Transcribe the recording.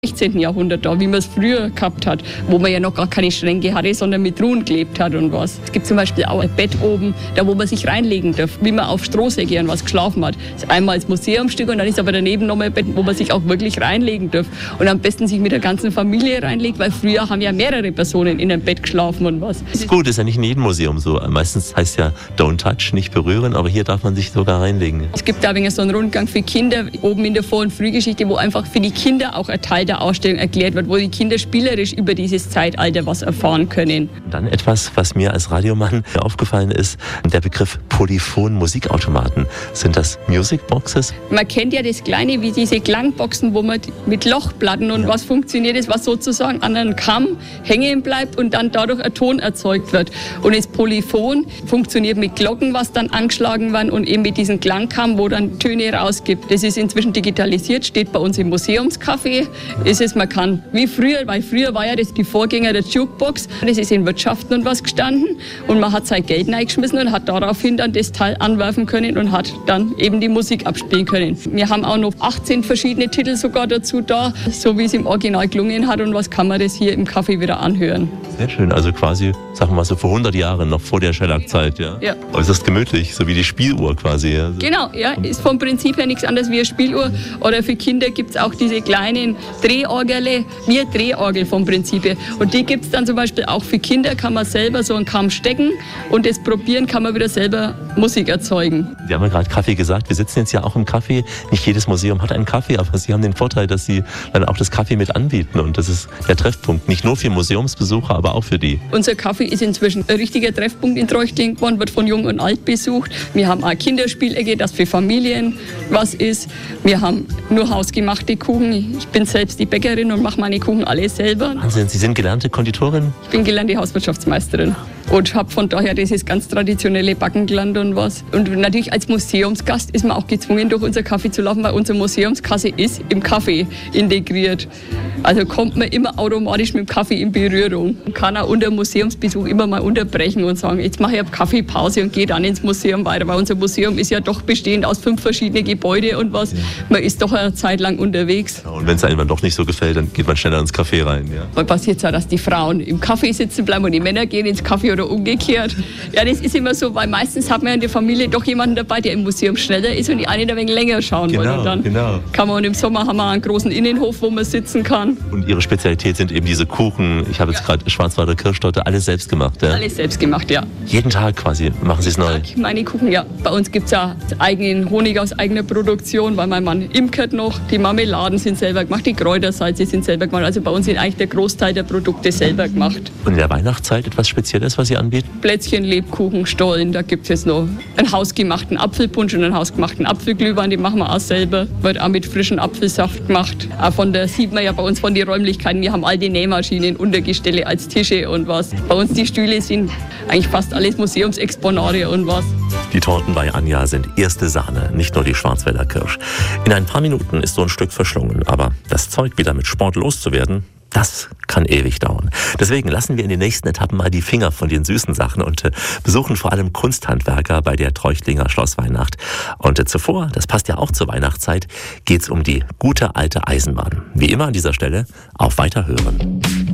16. Jahrhundert da, wie man es früher gehabt hat, wo man ja noch gar keine Schränke hatte, sondern mit Truhen gelebt hat und was. Es gibt zum Beispiel auch ein Bett oben, da wo man sich reinlegen darf, wie man auf Strohsäcke und was geschlafen hat. Das ist einmal als Museumsstück und dann ist aber daneben nochmal ein Bett, wo man sich auch wirklich reinlegen darf. Und am besten sich mit der ganzen Familie reinlegt, weil früher haben ja mehrere Personen in einem Bett geschlafen und was. Das ist gut, das ist ja nicht in jedem Museum so. Meistens heißt ja don't touch, nicht berühren, aber hier darf man sich sogar reinlegen. Es gibt da so einen Rundgang für Kinder oben in der Vor- und Frühgeschichte, wo einfach für die Kinder auch ein Teil der Ausstellung erklärt wird, wo die Kinder spielerisch über dieses Zeitalter was erfahren können. Dann etwas, was mir als Radiomann aufgefallen ist, der Begriff Polyphon-Musikautomaten. Sind das Musicboxes? Man kennt ja das Kleine wie diese Klangboxen, wo man mit Lochplatten und was funktioniert ist, was sozusagen an einem Kamm hängen bleibt und dann dadurch ein Ton erzeugt wird. Und das Polyphon funktioniert mit Glocken, was dann angeschlagen werden und eben mit diesem Klangkamm, wo dann Töne rausgibt. Das ist inzwischen digitalisiert, steht bei uns im Museumscafé. Man kann, wie früher, weil früher war ja das die Vorgänger der Jukebox, das ist in Wirtschaften und was gestanden und man hat sein Geld reingeschmissen und hat daraufhin dann das Teil anwerfen können und hat dann eben die Musik abspielen können. Wir haben auch noch 18 verschiedene Titel sogar dazu da, so wie es im Original gelungen hat und was kann man das hier im Café wieder anhören. Sehr schön, also quasi, sagen wir mal so vor 100 Jahren, noch vor der Shellac-Zeit, ja? Ja. Äußerst gemütlich, so wie die Spieluhr quasi. Ja. Genau, ja, ist vom Prinzip her nichts anderes wie eine Spieluhr oder für Kinder gibt es auch diese kleinen Drehorgel, wie eine Drehorgel vom Prinzip her. Und die gibt es dann zum Beispiel auch für Kinder, kann man selber so einen Kamm stecken und das probieren, kann man wieder selber Musik erzeugen. Sie haben ja gerade Kaffee gesagt, wir sitzen jetzt ja auch im Café. Nicht jedes Museum hat einen Kaffee, aber Sie haben den Vorteil, dass Sie dann auch das Kaffee mit anbieten und das ist der Treffpunkt, nicht nur für Museumsbesucher, aber auch für die. Unser Kaffee ist inzwischen ein richtiger Treffpunkt in Treuchtlingen geworden, wird von Jung und Alt besucht. Wir haben auch Kinderspielecke, das für Familien was ist. Wir haben nur hausgemachte Kuchen. Ich bin selbst die Bäckerin und mache meine Kuchen alle selber. Wahnsinn, Sie sind gelernte Konditorin? Ich bin gelernte Hauswirtschaftsmeisterin und habe von daher dieses ganz traditionelle Backen gelernt und was. Und natürlich als Museumsgast ist man auch gezwungen, durch unser Kaffee zu laufen, weil unsere Museumskasse ist im Kaffee integriert. Also kommt man immer automatisch mit dem Kaffee in Berührung. Man kann auch unter Museumsbesuch immer mal unterbrechen und sagen, jetzt mache ich eine Kaffeepause und gehe dann ins Museum weiter, weil unser Museum ist ja doch bestehend aus 5 verschiedenen Gebäuden und was. Man ist doch eine Zeit lang unterwegs. Ja, und wenn es einem dann doch nicht so gefällt, dann geht man schneller ins Café rein. Ja. Weil passiert es ja, dass die Frauen im Café sitzen bleiben und die Männer gehen ins Café oder umgekehrt. Ja, das ist immer so, weil meistens hat man in der Familie doch jemanden dabei, der im Museum schneller ist und die einen ein wenig länger schauen wollen. Und dann kann man, und im Sommer haben wir einen großen Innenhof, wo man sitzen kann. Und Ihre Spezialität sind eben diese Kuchen. Ich habe jetzt gerade Schwarzwälder Kirschtorte, alles selbst gemacht. Ja? Alles selbst gemacht, ja. Jeden Tag quasi machen Sie es neu? Meine Kuchen, ja. Bei uns gibt es ja eigenen Honig aus eigener Produktion, weil mein Mann imkert noch. Die Marmeladen sind selber gemacht, die Kräutersalze sind selber gemacht. Also bei uns sind eigentlich der Großteil der Produkte selber gemacht. Und in der Weihnachtszeit etwas Spezielles, was Sie anbieten? Plätzchen, Lebkuchen, Stollen. Da gibt es jetzt noch einen hausgemachten Apfelpunsch und einen hausgemachten Apfelglühwein. Den machen wir auch selber. Wird auch mit frischem Apfelsaft gemacht. Auch sieht man ja bei uns von den Räumlichkeiten. Wir haben all die Nähmaschinen, Untergestelle als Tische und was. Bei uns die Stühle sind eigentlich fast alles Museumsexponate und was. Die Torten bei Anja sind erste Sahne, nicht nur die Schwarzwälder Kirsch. In ein paar Minuten ist so ein Stück verschlungen, aber das Zeug wieder mit Sport loszuwerden, das kann ewig dauern. Deswegen lassen wir in den nächsten Etappen mal die Finger von den süßen Sachen und besuchen vor allem Kunsthandwerker bei der Treuchtlinger Schlossweihnacht. Und zuvor, das passt ja auch zur Weihnachtszeit, geht's um die gute alte Eisenbahn. Wie immer an dieser Stelle, auf Weiterhören.